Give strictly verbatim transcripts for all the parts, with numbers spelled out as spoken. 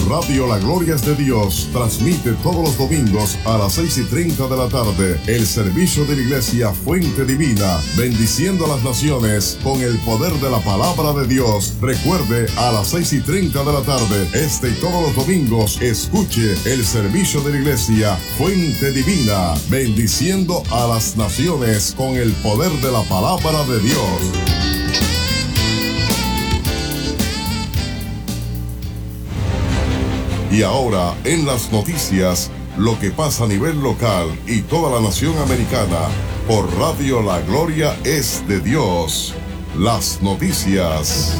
Radio La Gloria es de Dios transmite todos los domingos a las seis y treinta de la tarde el servicio de la Iglesia Fuente Divina, bendiciendo a las naciones con el poder de la palabra de Dios. Recuerde, a las seis y treinta de la tarde, este y todos los domingos, escuche el servicio de la Iglesia Fuente Divina, bendiciendo a las naciones con el poder de la palabra de Dios. Y ahora, en las noticias, lo que pasa a nivel local y toda la nación americana, por Radio La Gloria es de Dios. Las noticias.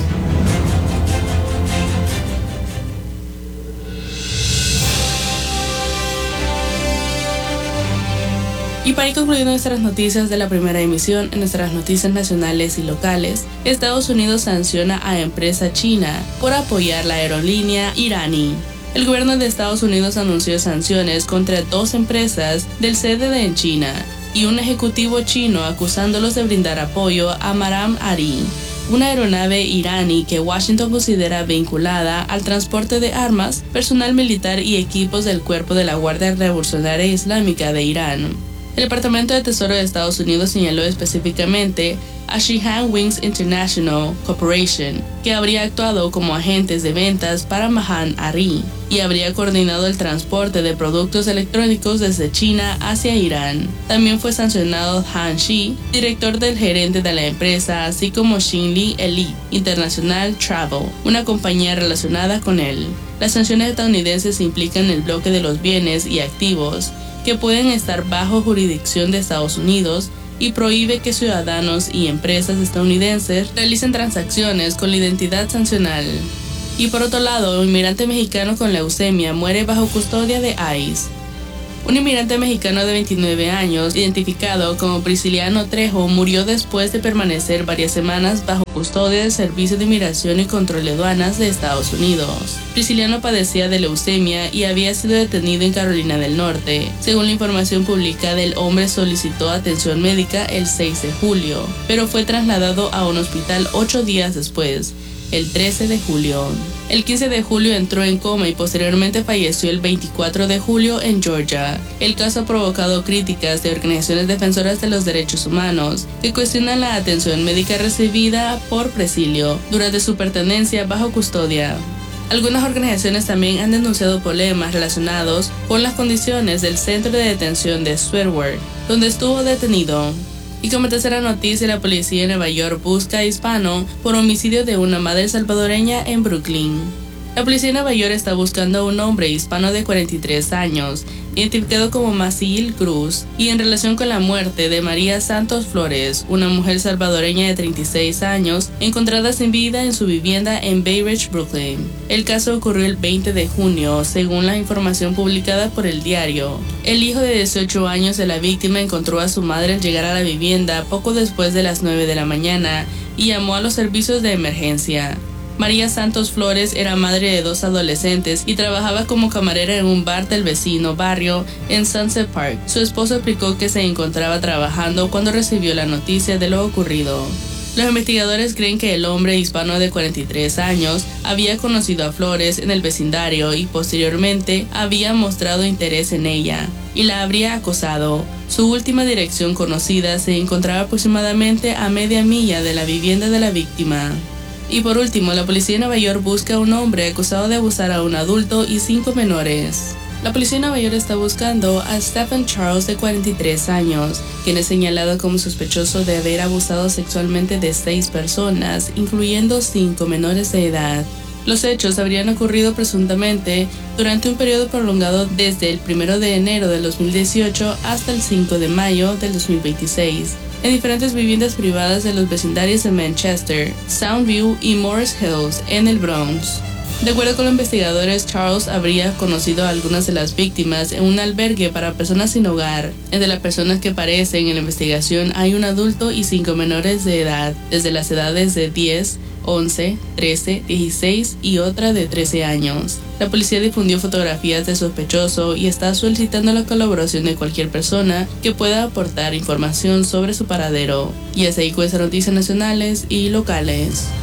Y para ir concluyendo nuestras noticias de la primera emisión, en nuestras noticias nacionales y locales, Estados Unidos sanciona a empresa china por apoyar la aerolínea iraní. El gobierno de Estados Unidos anunció sanciones contra dos empresas del C D D en China y un ejecutivo chino acusándolos de brindar apoyo a Maram Ari, una aeronave iraní que Washington considera vinculada al transporte de armas, personal militar y equipos del cuerpo de la Guardia Revolucionaria Islámica de Irán. El Departamento de Tesoro de Estados Unidos señaló específicamente a Shihan Wings International Corporation, que habría actuado como agentes de ventas para Mahan Ari y habría coordinado el transporte de productos electrónicos desde China hacia Irán. También fue sancionado Han Shi, director del gerente de la empresa, así como Xinli Elite International Travel, una compañía relacionada con él. Las sanciones estadounidenses implican el bloque de los bienes y activos que pueden estar bajo jurisdicción de Estados Unidos y prohíbe que ciudadanos y empresas estadounidenses realicen transacciones con la identidad sancional. Y por otro lado, un inmigrante mexicano con leucemia muere bajo custodia de I C E. Un inmigrante mexicano de veintinueve años, identificado como Prisciliano Trejo, murió después de permanecer varias semanas bajo custodia del Servicio de Inmigración y Control de Aduanas de Estados Unidos. Prisciliano padecía de leucemia y había sido detenido en Carolina del Norte. Según la información publicada, el hombre solicitó atención médica el seis de julio, pero fue trasladado a un hospital ocho días después, el trece de julio. El quince de julio entró en coma y posteriormente falleció el veinticuatro de julio en Georgia. El caso ha provocado críticas de organizaciones defensoras de los derechos humanos que cuestionan la atención médica recibida por Priscilio durante su pertenencia bajo custodia. Algunas organizaciones también han denunciado problemas relacionados con las condiciones del centro de detención de Sweetwater, donde estuvo detenido. Y como tercera noticia, la policía de Nueva York busca a hispano por homicidio de una madre salvadoreña en Brooklyn. La policía de Nueva York está buscando a un hombre hispano de cuarenta y tres años, identificado como Maciel Cruz, y en relación con la muerte de María Santos Flores, una mujer salvadoreña de treinta y seis años, encontrada sin vida en su vivienda en Bay Ridge, Brooklyn. El caso ocurrió el veinte de junio, según la información publicada por el diario. El hijo de dieciocho años de la víctima encontró a su madre al llegar a la vivienda poco después de las nueve de la mañana y llamó a los servicios de emergencia. María Santos Flores era madre de dos adolescentes y trabajaba como camarera en un bar del vecino barrio en Sunset Park. Su esposo explicó que se encontraba trabajando cuando recibió la noticia de lo ocurrido. Los investigadores creen que el hombre hispano de cuarenta y tres años había conocido a Flores en el vecindario y posteriormente había mostrado interés en ella y la habría acosado. Su última dirección conocida se encontraba aproximadamente a media milla de la vivienda de la víctima. Y por último, la policía de Nueva York busca a un hombre acusado de abusar a un adulto y cinco menores. La policía de Nueva York está buscando a Stephen Charles, de cuarenta y tres años, quien es señalado como sospechoso de haber abusado sexualmente de seis personas, incluyendo cinco menores de edad. Los hechos habrían ocurrido presuntamente durante un periodo prolongado desde el primero de enero del dos mil dieciocho hasta el cinco de mayo del dos mil veintiséis. En diferentes viviendas privadas de los vecindarios de Manchester, Soundview y Morris Hills en el Bronx. De acuerdo con los investigadores, Charles habría conocido a algunas de las víctimas en un albergue para personas sin hogar. Entre las personas que aparecen en la investigación hay un adulto y cinco menores de edad, desde las edades de diez, once, trece, dieciséis y otra de trece años. La policía difundió fotografías del sospechoso y está solicitando la colaboración de cualquier persona que pueda aportar información sobre su paradero. Y así cuesta noticias nacionales y locales.